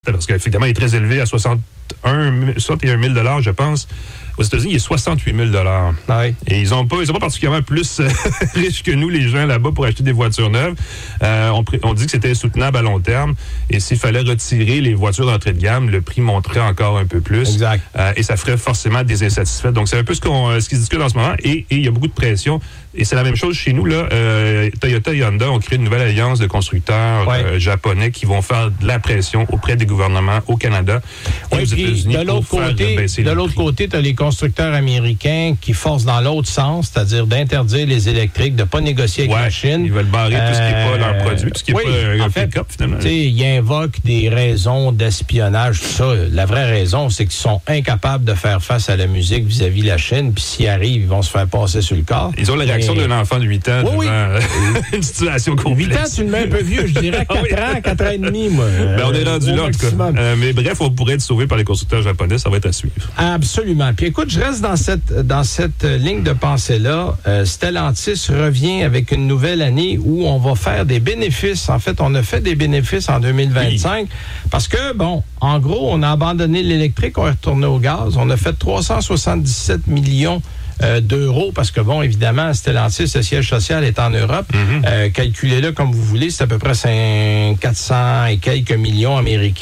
parce qu'effectivement, il est très élevé à 61 000 $, je pense. Aux États-Unis, il est 68 000 $. Oui. Et ils sont pas particulièrement plus riches que nous, les gens là-bas, pour acheter des voitures neuves. On dit que c'était soutenable à long terme. Et s'il fallait retirer les voitures d'entrée de gamme, le prix monterait encore un peu plus. Exact. Et ça ferait forcément des insatisfaits. Donc, c'est un peu ce qui se discute en ce moment. Et il y a beaucoup de pression. Et c'est la même chose chez nous, là. Toyota et Honda ont créé une nouvelle alliance de constructeurs japonais qui vont faire de la pression auprès des gouvernements au Canada et aux États-Unis pour faire baisser les prix. De l'autre côté, tu as les constructeurs américains qui forcent dans l'autre sens, c'est-à-dire d'interdire les électriques, de ne pas négocier avec la Chine. Ils veulent barrer tout ce qui n'est pas leur produit, tout ce qui n'est pas un pick-up, finalement. Ils invoquent des raisons d'espionnage, tout ça. La vraie raison, c'est qu'ils sont incapables de faire face à la musique vis-à-vis de la Chine, puis s'ils arrivent, ils vont se faire passer sur le corps. Ils ont la réaction d'un enfant de 8 ans devant une situation complexe. 8 ans, tu le mets un peu vieux, je dirais 4 ans, 4 ans et demi, moi. On est rendu là, en tout cas. Mais bref, on pourrait être sauvé par les constructeurs japonais, ça va être à suivre. Absolument. Puis écoute, je reste dans cette ligne de pensée-là. Stellantis revient avec une nouvelle année où on va faire des bénéfices. En fait, on a fait des bénéfices en 2025 parce que, en gros, on a abandonné l'électrique, on est retourné au gaz. On a fait 377 millions d'euros, parce que, évidemment, Stellantis, le siège social est en Europe. Calculez-le comme vous voulez, c'est à peu près 400 et quelques millions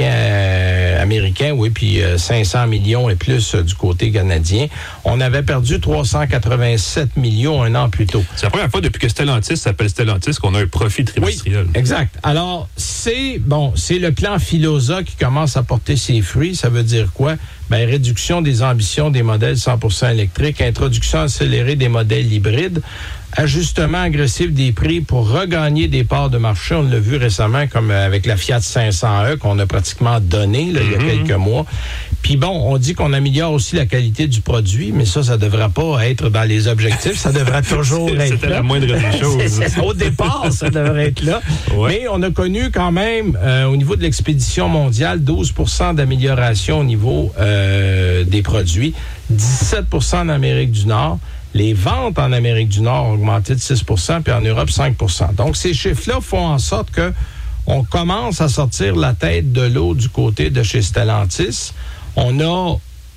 américains, oui, puis 500 millions et plus du côté canadien. On avait perdu 387 millions un an plus tôt. C'est la première fois depuis que Stellantis s'appelle Stellantis qu'on a un profit trimestriel. Oui, exact. Alors, c'est le plan Filosa qui commence à porter ses fruits. Ça veut dire quoi? Réduction des ambitions des modèles 100% électriques, introduction accélérée des modèles hybrides, ajustement agressif des prix pour regagner des parts de marché. On l'a vu récemment, comme avec la Fiat 500e qu'on a pratiquement donné il y a quelques mois. Puis on dit qu'on améliore aussi la qualité du produit, mais ça devrait pas être dans les objectifs. Ça devrait toujours être là. C'était la moindre des choses. Au départ, ça devrait être là. Ouais. Mais on a connu quand même, au niveau de l'expédition mondiale, 12% d'amélioration au niveau des produits, 17% en Amérique du Nord. Les ventes en Amérique du Nord ont augmenté de 6%, puis en Europe, 5%. Donc, ces chiffres-là font en sorte que on commence à sortir la tête de l'eau du côté de chez Stellantis. On a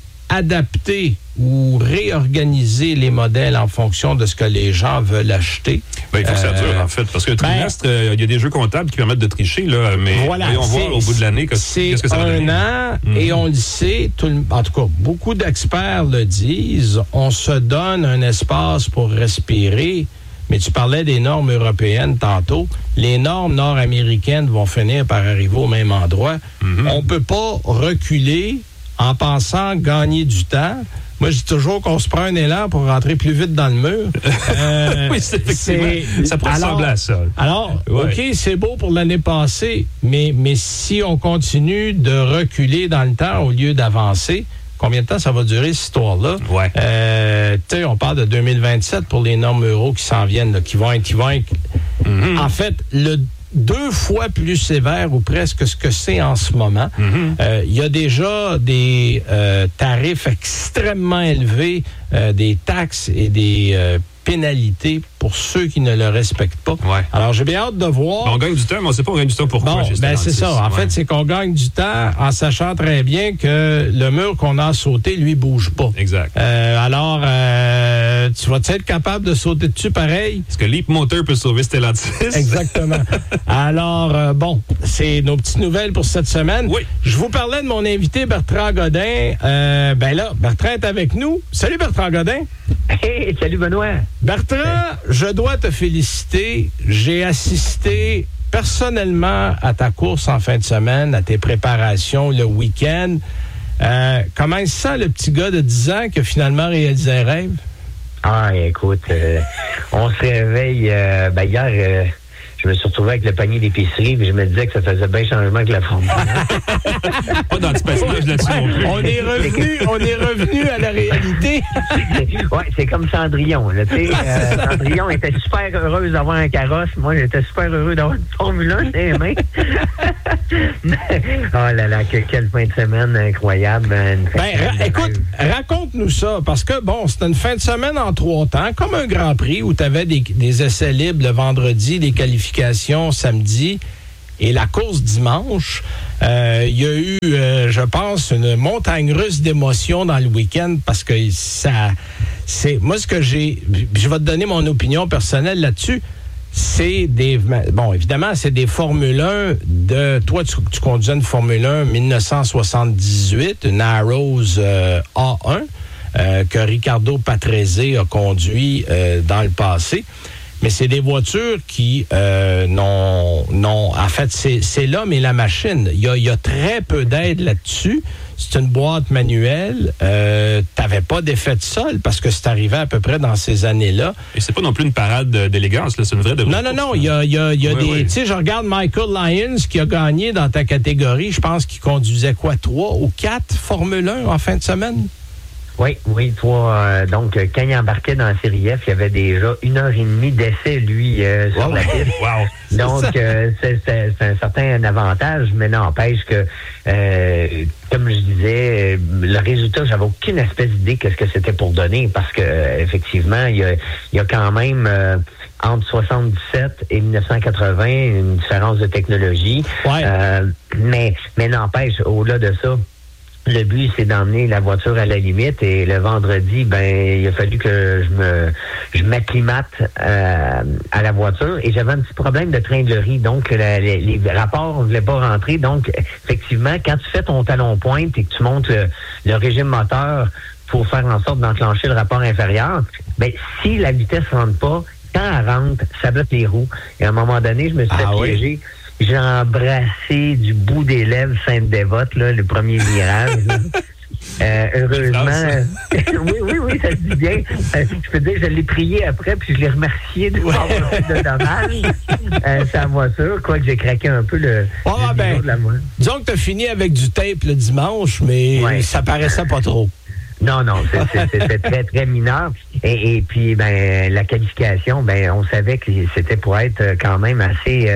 adapté ou réorganisé les modèles en fonction de ce que les gens veulent acheter. Il faut que ça dure, en fait, parce que le trimestre, il y a des jeux comptables qui permettent de tricher, là, mais on voit au bout de l'année qu'est-ce que ça va donner. C'est un an, et on le sait, en tout cas, beaucoup d'experts le disent, on se donne un espace pour respirer, mais tu parlais des normes européennes tantôt. Les normes nord-américaines vont finir par arriver au même endroit. On ne peut pas reculer en pensant gagner du temps. Moi, je dis toujours qu'on se prend un élan pour rentrer plus vite dans le mur. Oui, effectivement. Ça pourrait ressembler à ça. Alors, OK, c'est beau pour l'année passée, mais si on continue de reculer dans le temps au lieu d'avancer, combien de temps ça va durer, cette histoire-là? On parle de 2027 pour les normes euro qui s'en viennent, là, qui vont être en fait, 2 fois plus sévère ou presque ce que c'est en ce moment. Il y a déjà des tarifs extrêmement élevés, des taxes et des pénalités pour ceux qui ne le respectent pas. Alors, j'ai bien hâte de voir. On gagne du temps, mais on ne sait pas on gagne du temps pourquoi. C'est ça. En fait, c'est qu'on gagne du temps en sachant très bien que le mur qu'on a sauté, lui, bouge pas. Exact. Alors, tu vas être capable de sauter dessus pareil? Est-ce que Leap Motor peut sauver Stellantis? Exactement. Alors, c'est nos petites nouvelles pour cette semaine. Oui. Je vous parlais de mon invité Bertrand Godin. Bertrand est avec nous. Salut Bertrand Godin. Hey, salut Benoît. Bertrand, je dois te féliciter. J'ai assisté personnellement à ta course en fin de semaine, à tes préparations le week-end. Comment il se sent le petit gars de 10 ans qui a finalement réalisé un rêve? Écoute, on se réveille. Hier, je me suis retrouvé avec le panier d'épicerie, puis je me disais que ça faisait bien changement que la Formule 1. Pas d'anticipation là-dessus non plus. On est revenu à la réalité. Oui, c'est comme Cendrillon. Là, Cendrillon était super heureuse d'avoir un carrosse. Moi, j'étais super heureux d'avoir une Formule 1 dans les mains. Oh là là, quelle fin de semaine incroyable. Écoute, raconte-nous ça, parce que, c'était une fin de semaine en 3 temps, comme un Grand Prix où tu avais des essais libres le vendredi, des qualifications samedi. Et la course dimanche, il y a eu, je pense, une montagne russe d'émotions dans le week-end parce que moi, je vais te donner mon opinion personnelle là-dessus. Évidemment, c'est des Formule 1 toi, tu conduisais une Formule 1 1978, une Arrows A1, que Riccardo Patrese a conduit dans le passé. Mais c'est des voitures qui n'ont... En fait, c'est l'homme et la machine. Il y a très peu d'aide là-dessus. C'est une boîte manuelle. T'avais pas d'effet de sol parce que c'est arrivé à peu près dans ces années-là. Et c'est pas non plus une parade d'élégance, là. C'est une vraie de... Non. Il y a des... Tu sais, je regarde Michael Lyons qui a gagné dans ta catégorie. Je pense qu'il conduisait 3 ou 4 Formule 1 en fin de semaine? Oui, toi, donc, quand il embarquait dans la série F, il y avait déjà 1h30 d'essai, lui, sur la piste. Wow. Donc, c'est un certain avantage, mais n'empêche que, comme je disais, le résultat, j'avais aucune espèce d'idée qu'est-ce que c'était pour donner, parce que effectivement, il y a quand même entre 77 et 1980 une différence de technologie. Ouais. Mais n'empêche, au-delà de ça, le but, c'est d'emmener la voiture à la limite, et le vendredi, il a fallu que je m'acclimate à la voiture, et j'avais un petit problème de tringlerie, donc les rapports ne voulaient pas rentrer. Donc, effectivement, quand tu fais ton talon pointe et que tu montes le régime moteur pour faire en sorte d'enclencher le rapport inférieur, si la vitesse ne rentre pas, quand elle rentre, ça bloque les roues. Et à un moment donné, je me suis fait piéger. Oui. J'ai embrassé du bout des lèvres Sainte-Dévote, là, le premier virage. Heureusement, oui, ça se dit bien. Je peux dire, je l'ai prié après, puis je l'ai remercié de avoir fait de dommages. Sa voiture, quoique j'ai craqué un peu le de la main. Disons que tu as fini avec du tape le dimanche, mais ça paraissait pas trop. Non, c'était très, très mineur. Et puis, la qualification, on savait que c'était pour être quand même assez...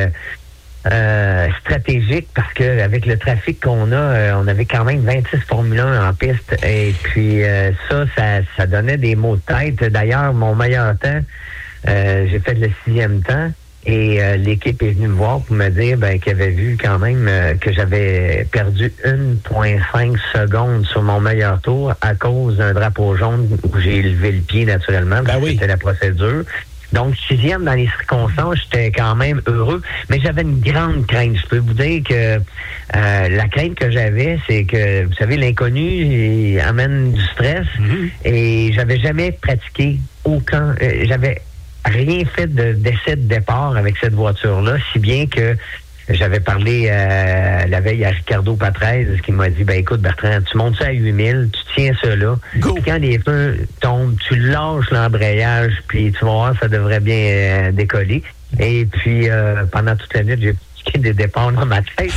stratégique, parce que avec le trafic qu'on a, on avait quand même 26 Formule 1 en piste, et puis ça donnait des maux de tête. D'ailleurs, mon meilleur temps, j'ai fait le 6e temps, et l'équipe est venue me voir pour me dire qu'il avait vu quand même que j'avais perdu 1,5 secondes sur mon meilleur tour à cause d'un drapeau jaune où j'ai levé le pied naturellement, parce que c'était la procédure. Donc, 6e dans les circonstances, j'étais quand même heureux, mais j'avais une grande crainte. Je peux vous dire que la crainte que j'avais, c'est que, vous savez, l'inconnu amène du stress, et j'avais jamais pratiqué j'avais rien fait d'essai de départ avec cette voiture-là, si bien que j'avais parlé la veille à Riccardo Patrese, qui m'a dit, écoute Bertrand, tu montes ça à 8000, tu tiens ça là, puis quand les pneus tombent, tu lâches l'embrayage, puis tu vas voir, ça devrait bien décoller. Et puis, pendant toute la nuit, j'ai piqué des départs dans ma tête.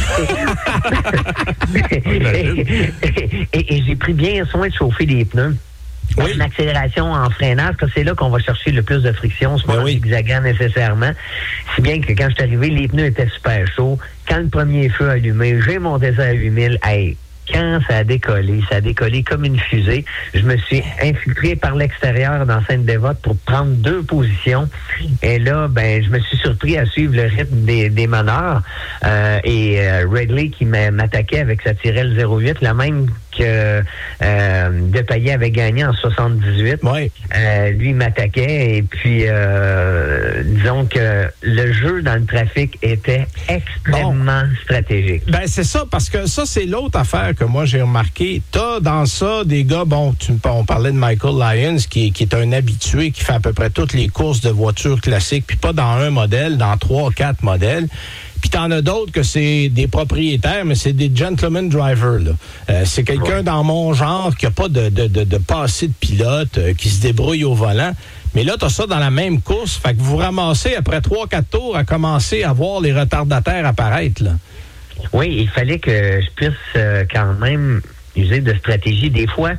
et j'ai pris bien soin de chauffer les pneus. Oui. Une accélération en freinage, parce que c'est là qu'on va chercher le plus de friction, c'est pas zigzagant nécessairement. Si bien que quand je suis arrivé, les pneus étaient super chauds. Quand le premier feu a allumé, j'ai monté ça à 8000. Quand ça a décollé comme une fusée. Je me suis infiltré par l'extérieur dans Sainte-Dévote pour prendre 2 positions. Et là, je me suis surpris à suivre le rythme des meneurs. Et Ridley qui m'attaquait avec sa Tyrrell 08, la même que Depailler avait gagné en 78. Oui. Lui m'attaquait, et puis disons que le jeu dans le trafic était extrêmement stratégique. C'est ça, parce que ça, c'est l'autre affaire que moi j'ai remarqué. T'as dans ça des gars, on parlait de Michael Lyons, qui est un habitué, qui fait à peu près toutes les courses de voitures classiques, puis pas dans un modèle, dans 3 ou 4 modèles. Puis t'en as d'autres que c'est des propriétaires, mais c'est des gentleman drivers, là. C'est quelqu'un dans mon genre qui a pas de passé de pilote, qui se débrouille au volant. Mais là, t'as ça dans la même course. Fait que vous ramassez, après 3-4 tours, à commencer à voir les retardataires apparaître, là. Oui, il fallait que je puisse quand même user de stratégie. Des fois,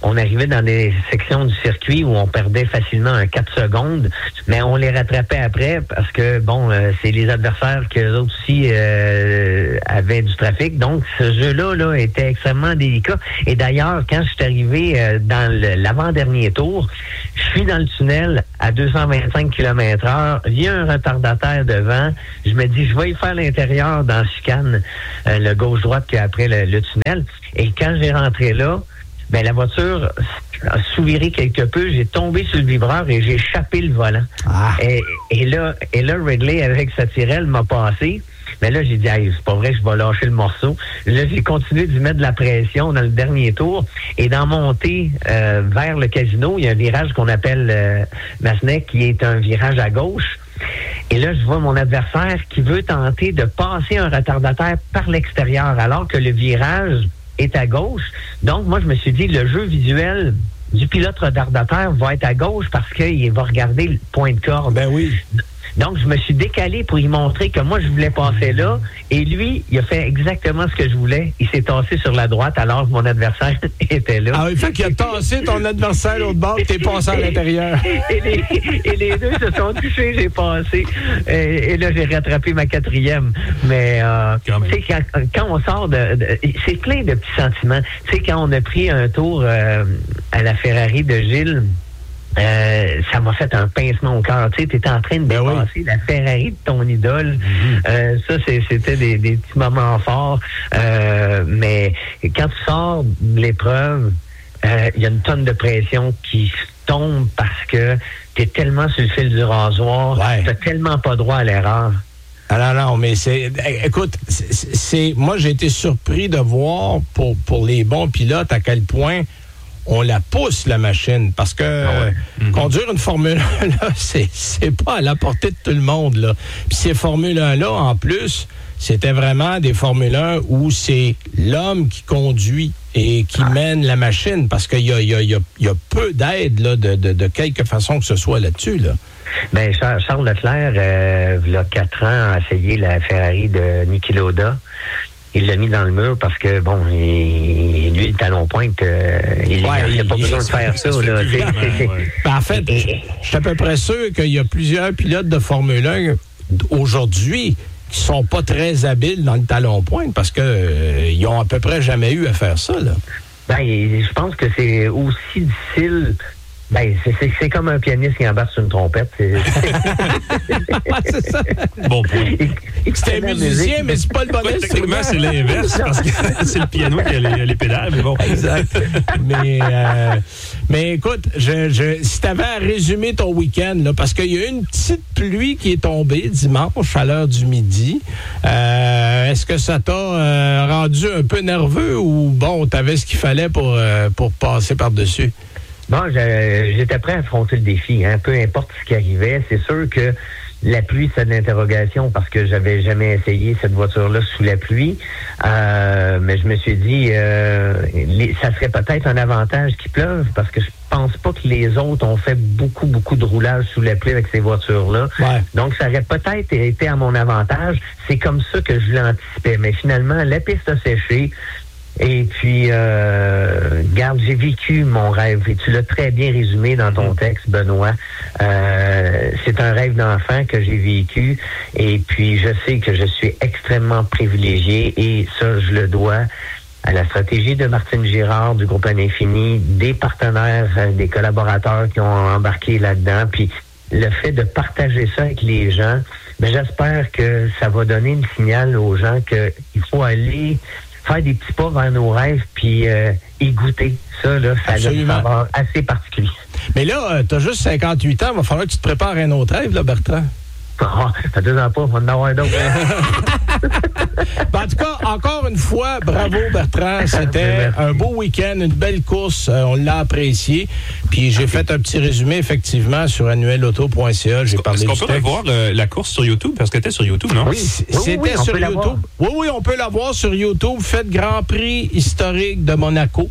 on arrivait dans des sections du circuit où on perdait facilement un 4 secondes, mais on les rattrapait après parce que, c'est les adversaires que eux aussi avaient du trafic. Donc, ce jeu-là était extrêmement délicat. Et d'ailleurs, quand je suis arrivé dans l'avant-dernier tour, je suis dans le tunnel à 225 km/h. Il y a un retardataire devant. Je me dis, je vais y faire l'intérieur dans le chicane, le gauche-droite qu'il y a après le tunnel. Et quand j'ai rentré là, la voiture a sous-viré quelque peu. J'ai tombé sur le vibreur et j'ai échappé le volant. Ah. Et là, Ridley, avec sa tirelle, m'a passé. Mais là, j'ai dit, c'est pas vrai, je vais lâcher le morceau. Là, j'ai continué d'y mettre de la pression dans le dernier tour. Et dans montée vers le casino, il y a un virage qu'on appelle Massenet, qui est un virage à gauche. Et là, je vois mon adversaire qui veut tenter de passer un retardataire par l'extérieur, alors que le virage est à gauche. Donc, moi, je me suis dit, le jeu visuel du pilote retardataire va être à gauche parce qu'il va regarder le point de corde. Ben oui. Donc, je me suis décalé pour lui montrer que moi, je voulais passer là. Et lui, il a fait exactement ce que je voulais. Il s'est tassé sur la droite alors que mon adversaire était là. Ah oui, fait qu'il a tassé ton adversaire l'autre bord, t'es passé à l'intérieur. Et les deux se sont touchés, j'ai passé. Et là, j'ai rattrapé ma 4e. Mais, tu sais, quand on sort c'est plein de petits sentiments. Tu sais, quand on a pris un tour à la Ferrari de Gilles, ça m'a fait un pincement au cœur. Tu sais, t'étais en train de dépasser la Ferrari de ton idole. Ça, c'était des petits moments forts. Mais quand tu sors de l'épreuve, il y a une tonne de pression qui tombe parce que t'es tellement sur le fil du rasoir. Ouais. T'as tellement pas droit à l'erreur. Ah non, mais écoute, moi, j'ai été surpris de voir pour les bons pilotes à quel point on la pousse, la machine, parce que conduire une Formule 1, là, c'est pas à la portée de tout le monde, là. Puis ces Formule 1-là, en plus, c'était vraiment des Formule 1 où c'est l'homme qui conduit et qui mène la machine, parce qu'il y a peu d'aide, là, de quelque façon que ce soit là-dessus, là. Ben, Charles Leclerc, il y a 4 ans, a essayé la Ferrari de Niki Lauda. Il l'a mis dans le mur parce que, lui, le talon-pointe, il n'a pas besoin de faire ça. Là. En fait, je suis à peu près sûr qu'il y a plusieurs pilotes de Formule 1 aujourd'hui qui sont pas très habiles dans le talon-pointe parce qu'ils n'ont à peu près jamais eu à faire ça. Là. Ben, je pense que c'est aussi difficile. Ben, c'est comme un pianiste qui embarque sur une trompette. C'est ça. Bon point. C'est un musicien, mais c'est pas le bon instrument. Techniquement, c'est l'inverse, parce que c'est le piano qui a les pédales, mais bon. Exact. Mais écoute, si tu avais à résumer ton week-end, là, parce qu'il y a une petite pluie qui est tombée dimanche à l'heure du midi, est-ce que ça t'a rendu un peu nerveux ou tu avais ce qu'il fallait pour passer par-dessus? Bon, j'étais prêt à affronter le défi, hein, peu importe ce qui arrivait. C'est sûr que la pluie, c'est une interrogation parce que j'avais jamais essayé cette voiture-là sous la pluie. Mais je me suis dit, ça serait peut-être un avantage qu'il pleuve parce que je pense pas que les autres ont fait beaucoup de roulage sous la pluie avec ces voitures-là. Ouais. Donc, ça aurait peut-être été à mon avantage. C'est comme ça que je l'anticipais. Mais finalement, la piste a séché. Et puis, regarde, j'ai vécu mon rêve. Et tu l'as très bien résumé dans ton texte, Benoît. C'est un rêve d'enfant que j'ai vécu. Et puis, je sais que je suis extrêmement privilégié. Et ça, je le dois à la stratégie de Martine Girard, du groupe Infini, des partenaires, des collaborateurs qui ont embarqué là-dedans. Puis, le fait de partager ça avec les gens, j'espère que ça va donner une signal aux gens qu'il faut aller faire des petits pas vers nos rêves, puis y goûter. Ça, là, ça a une saveur assez particulier. Mais là, t'as juste 58 ans, il va falloir que tu te prépares à un autre rêve, là, Bertrand. Ça 2 ans pas, on va en avoir d'autres. En tout cas, encore une fois, bravo Bertrand. C'était un beau week-end, une belle course. On l'a apprécié. Puis j'ai fait un petit résumé, effectivement, sur annuelauto.ca. J'ai parlé Est-ce qu'on peut voir la course sur YouTube? Parce que c'était sur YouTube, non? Oui, c'était sur YouTube. Oui, on peut la voir sur YouTube. Faites Grand Prix historique de Monaco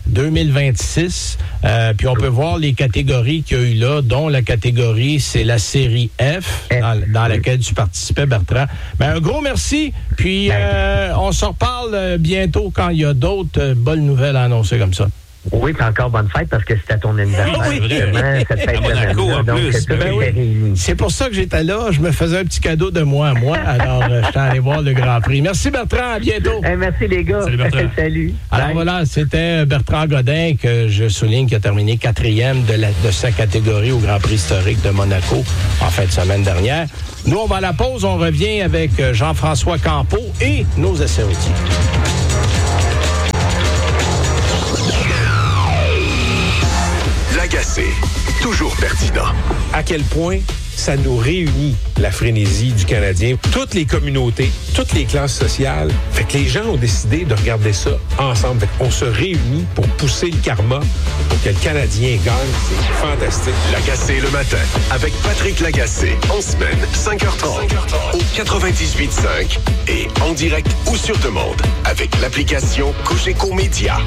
2026. Puis on peut voir les catégories qu'il y a eu là, dont la catégorie, c'est la série F, dans laquelle tu participais, Bertrand. Un gros merci. Puis on se reparle bientôt quand il y a d'autres bonnes nouvelles à annoncer comme ça. Oui, puis encore bonne fête parce que c'était ton anniversaire. Oui, cette fête de Monaco, en donc, plus. tout était réuni. C'est pour ça que j'étais là. Je me faisais un petit cadeau de moi à moi. Alors, je suis allé voir le Grand Prix. Merci, Bertrand. À bientôt. Merci, les gars. Salut, Bertrand. Salut. Alors, voilà, c'était Bertrand Godin que je souligne qui a terminé 4e de sa catégorie au Grand Prix historique de Monaco en fin de semaine dernière. Nous, on va à la pause. On revient avec Jean-François Campeau et nos essais routiers. L'agacé, toujours pertinent. À quel point ça nous réunit, la frénésie du Canadien. Toutes les communautés, toutes les classes sociales. Fait que les gens ont décidé de regarder ça ensemble. Fait qu'on se réunit pour pousser le karma, pour que le Canadien gagne. C'est fantastique. L'agacé le matin, avec Patrick Lagacé, en semaine, 5h30, au 98.5 et en direct ou sur demande, avec l'application Cogeco Média.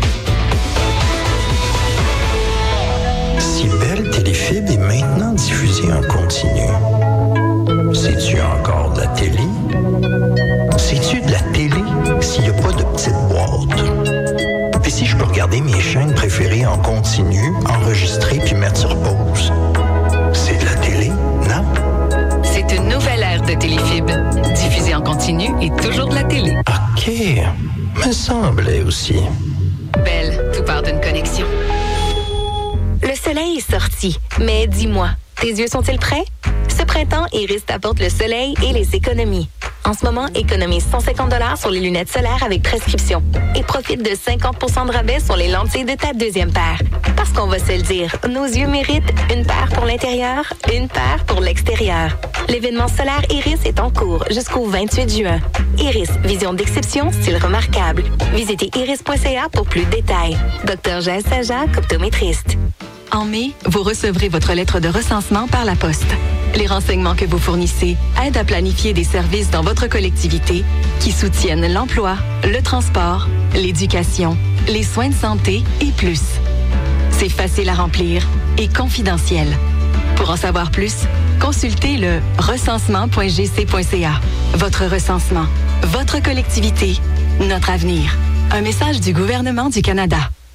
Si Belle Téléfibre est maintenant diffusée en continu, c'est-tu encore de la télé? C'est-tu de la télé s'il n'y a pas de petite boîte? Puis si je peux regarder mes chaînes préférées en continu, enregistrer puis mettre sur pause, c'est de la télé, non? C'est une nouvelle ère de Téléfibre. Diffusée en continu et toujours de la télé. OK, me semblait aussi. Belle, tout part d'une connexion. Le soleil est sorti, mais dis-moi, tes yeux sont-ils prêts? Ce printemps, Iris t'apporte le soleil et les économies. En ce moment, économise 150 $ sur les lunettes solaires avec prescription et profite de 50 % de rabais sur les lentilles de ta deuxième paire. Parce qu'on va se le dire, nos yeux méritent une paire pour l'intérieur, une paire pour l'extérieur. L'événement solaire Iris est en cours jusqu'au 28 juin. Iris, vision d'exception, style remarquable. Visitez iris.ca pour plus de détails. Dr Jaël Saja, optométriste. En mai, vous recevrez votre lettre de recensement par la poste. Les renseignements que vous fournissez aident à planifier des services dans votre collectivité qui soutiennent l'emploi, le transport, l'éducation, les soins de santé et plus. C'est facile à remplir et confidentiel. Pour en savoir plus, consultez le recensement.gc.ca. Votre recensement, votre collectivité, notre avenir. Un message du gouvernement du Canada.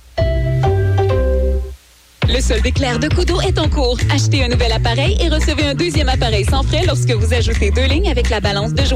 Le solde éclair de Kudo est en cours. Achetez un nouvel appareil et recevez un deuxième appareil sans frais lorsque vous ajoutez 2 lignes avec la balance de joie.